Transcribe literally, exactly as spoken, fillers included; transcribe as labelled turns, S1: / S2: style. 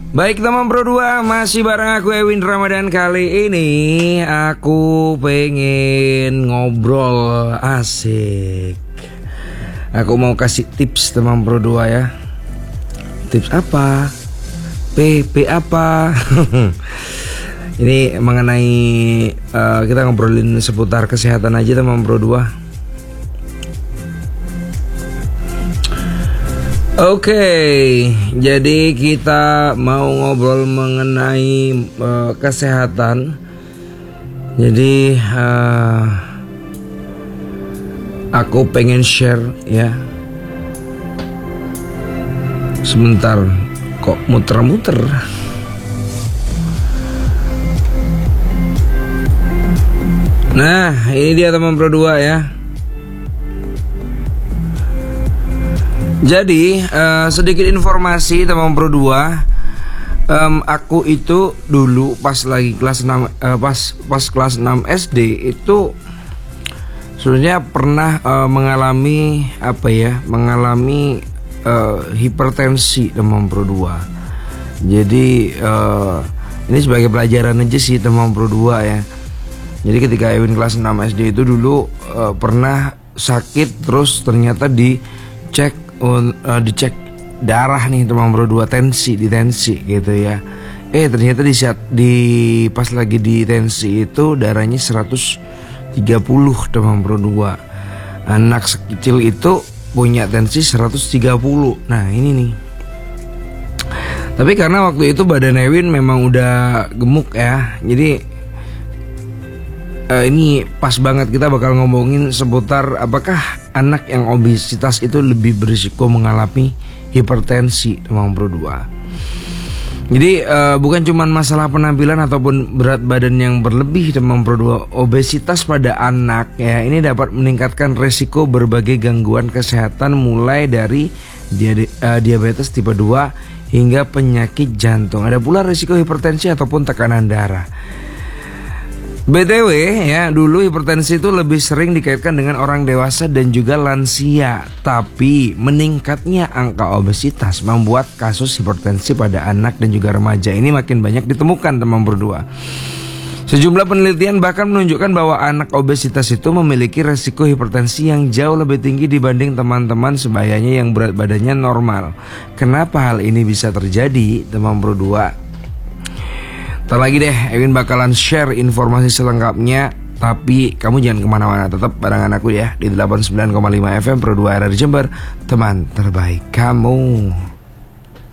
S1: Baik teman Pro dua, masih bareng aku Ewin Ramadan. Kali ini aku pengen ngobrol asik. Aku mau kasih tips teman Pro dua ya. Tips apa? P, P apa? Ini mengenai uh, kita ngobrolin seputar kesehatan aja teman Pro dua. Oke, okay, jadi kita mau ngobrol mengenai uh, kesehatan. Jadi uh, aku pengen share ya. Sebentar, kok muter-muter. Nah, ini dia teman Pro dua ya. Jadi uh, sedikit informasi teman Pro dua, um, aku itu dulu pas lagi kelas enam uh, pas pas kelas enam S D itu sebenarnya pernah uh, mengalami apa ya mengalami uh, hipertensi teman Pro dua. Jadi uh, ini sebagai pelajaran aja sih teman Pro dua ya. Jadi ketika Ewin kelas enam S D itu dulu uh, pernah sakit, terus ternyata dicek Uh, dicek darah nih teman Pro dua, tensi di tensi gitu ya. Eh ternyata di saat di pas lagi di tensi itu darahnya seratus tiga puluh teman Pro dua. Anak sekecil itu punya tensi seratus tiga puluh. Nah ini nih. Tapi karena waktu itu badan Ewin memang udah gemuk ya. Jadi Uh, ini pas banget kita bakal ngomongin seputar apakah anak yang obesitas itu lebih berisiko mengalami hipertensi teman Pro dua. Jadi uh, bukan cuma masalah penampilan ataupun berat badan yang berlebih teman Pro dua. Obesitas pada anak ya ini dapat meningkatkan resiko berbagai gangguan kesehatan mulai dari dia, uh, diabetes tipe dua hingga penyakit jantung. Ada pula resiko hipertensi ataupun tekanan darah. B T W ya, dulu hipertensi itu lebih sering dikaitkan dengan orang dewasa dan juga lansia. Tapi meningkatnya angka obesitas membuat kasus hipertensi pada anak dan juga remaja ini makin banyak ditemukan teman Pro dua. Sejumlah penelitian bahkan menunjukkan bahwa anak obesitas itu memiliki resiko hipertensi yang jauh lebih tinggi dibanding teman-teman sebayanya yang berat badannya normal. Kenapa hal ini bisa terjadi teman Pro dua? Ntar lagi deh, Ewin bakalan share informasi selengkapnya. Tapi kamu jangan kemana-mana, tetap barengan aku ya di delapan puluh sembilan koma lima F M Pro dua R R Jember, teman terbaik kamu.